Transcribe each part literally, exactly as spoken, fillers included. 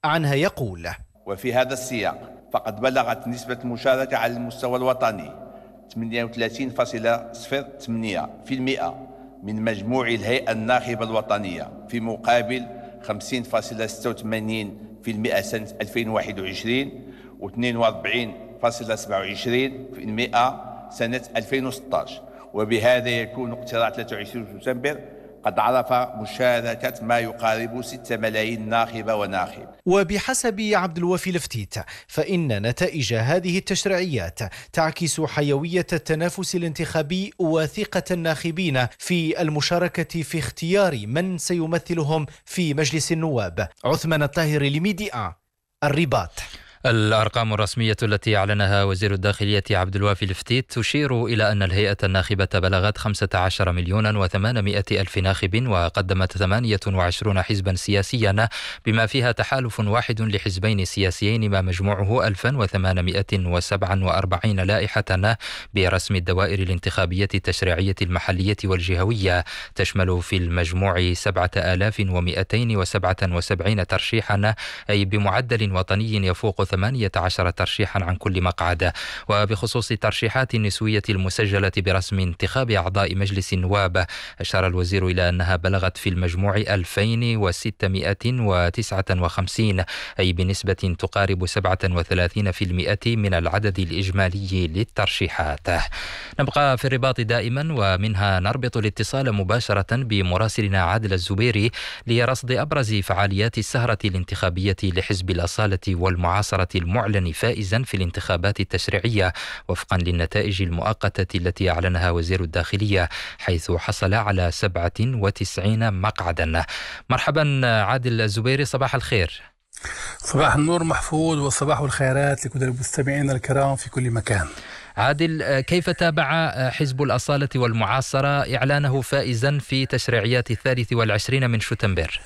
عنها يقول: وفي هذا السياق فقد بلغت نسبة المشاركة على المستوى الوطني ثمانية وثلاثين فاصلة صفر ثمانية بالمئة من مجموع الهيئة الناخبة الوطنية، في مقابل خمسين فاصلة ستة وثمانين بالمئة سنة ألفين وواحد وعشرين و اثنين وأربعين فاصلة سبعة وعشرين بالمئة سنة ألفين وستة عشر. وبهذا يكون اقتراع ثلاثة وعشرين سبتمبر قد عرف مشاركة ما يقارب ستة ملايين ناخبة وناخب. وبحسب عبد الوافي الفتيت فإن نتائج هذه التشريعيات تعكس حيوية التنافس الانتخابي وثقة الناخبين في المشاركة في اختيار من سيمثلهم في مجلس النواب. عثمان الطاهر لميديا الرباط. الأرقام الرسمية التي أعلنها وزير الداخلية عبد الوافي الفتيت تشير إلى أن الهيئة الناخبة بلغت خمسة عشر مليون وثمانمائة ألف ناخب، وقدمت ثمانية وعشرين حزبا سياسيا بما فيها تحالف واحد لحزبين سياسيين ما مجموعه ألف وثمانمائة وسبعة وأربعين لائحة برسم الدوائر الانتخابية التشريعية المحلية والجهوية، تشمل في المجموع سبعة آلاف ومئتين وسبعة وسبعين ترشيحا، أي بمعدل وطني يفوق ثمانية عشر ترشيحا عن كل مقعد. وبخصوص الترشيحات النسوية المسجلة برسم انتخاب أعضاء مجلس النواب، أشار الوزير إلى أنها بلغت في المجموع ألفين وستمائة وتسعة وخمسين، أي بنسبة تقارب سبعة وثلاثين بالمئة من العدد الإجمالي للترشيحات. نبقى في الرباط دائما، ومنها نربط الاتصال مباشرة بمراسلنا عادل الزبيري لرصد أبرز فعاليات السهرة الانتخابية لحزب الأصالة والمعاصرة المعلن فائزا في الانتخابات التشريعية وفقا للنتائج المؤقتة التي أعلنها وزير الداخلية، حيث حصل على سبعة وتسعين مقعدا. مرحبا عادل الزبيري، صباح الخير. صباح النور محفوظ، وصباح الخيرات لكل المستمعين الكرام في كل مكان. عادل، كيف تابع حزب الأصالة والمعاصرة إعلانه فائزا في تشريعيات الثالث والعشرين من شتنبر؟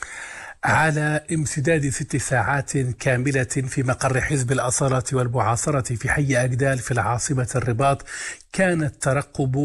على امتداد ست ساعات كاملة في مقر حزب الأصالة والمعاصرة في حي أجدال في العاصمة الرباط، كان الترقب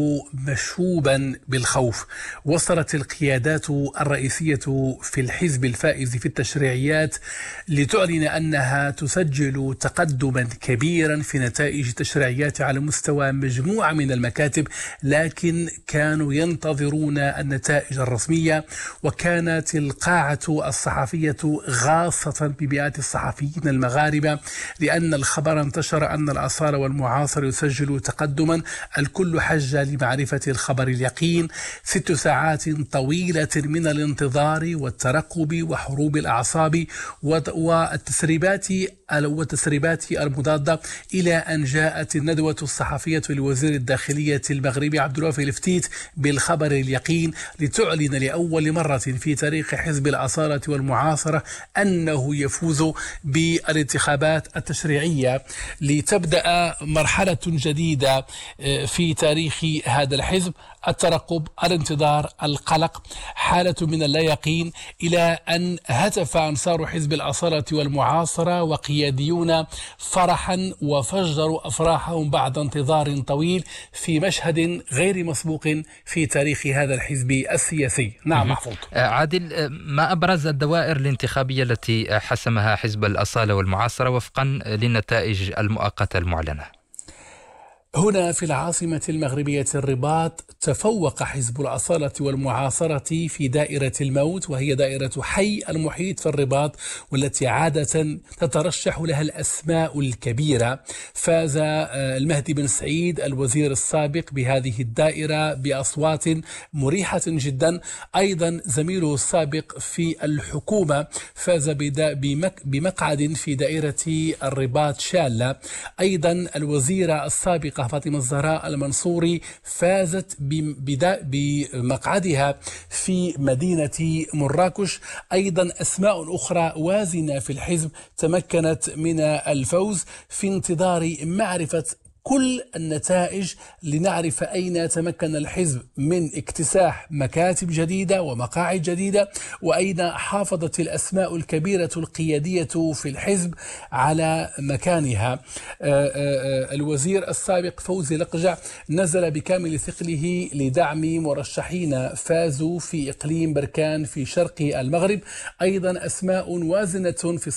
مشوبا بالخوف. وصلت القيادات الرئيسية في الحزب الفائز في التشريعيات لتعلن أنها تسجل تقدما كبيرا في نتائج التشريعيات على مستوى مجموعة من المكاتب، لكن كانوا ينتظرون النتائج الرسمية. وكانت القاعة الصحفية غاصة بمئات الصحفيين المغاربة، لأن الخبر انتشر أن الأصالة والمعاصر يسجل تقدما. الكل حج لمعرفة الخبر اليقين. ست ساعات طويلة من الانتظار والترقب وحروب الأعصاب والتسريبات والتسريبات المضادة، إلى أن جاءت الندوة الصحفية لوزير الداخلية المغربي عبد الوافي الفتيت بالخبر اليقين، لتعلن لأول مرة في تاريخ حزب الأصالة والمعاصرة أنه يفوز بالانتخابات التشريعية، لتبدأ مرحلة جديدة في تاريخ هذا الحزب. الترقب، الانتظار، القلق، حالة من اللا يقين، إلى أن هتف أنصار حزب الأصالة والمعاصرة وقياديون فرحا وفجروا أفراحهم بعد انتظار طويل في مشهد غير مسبوق في تاريخ هذا الحزب السياسي. نعم محفوظ. عادل، ما أبرز الدوائر الانتخابية التي حسمها حزب الأصالة والمعاصرة وفقا للنتائج المؤقتة المعلنة؟ هنا في العاصمة المغربية الرباط تفوق حزب الأصالة والمعاصرة في دائرة الموت، وهي دائرة حي المحيط في الرباط، والتي عادة تترشح لها الأسماء الكبيرة. فاز المهدي بن سعيد الوزير السابق بهذه الدائرة بأصوات مريحة جدا. أيضا زميله السابق في الحكومة فاز بمقعد في دائرة الرباط شالة. أيضا الوزيرة السابقة فاطمة الزهراء المنصوري فازت بمقعدها في مدينة مراكش. أيضا أسماء أخرى وازنة في الحزب تمكنت من الفوز، في انتظار معرفة كل النتائج لنعرف أين تمكن الحزب من اكتساح مكاتب جديدة ومقاعد جديدة، وأين حافظت الأسماء الكبيرة القيادية في الحزب على مكانها. الوزير السابق فوزي لقجع نزل بكامل ثقله لدعم مرشحين فازوا في إقليم بركان في شرق المغرب. أيضا أسماء وازنة في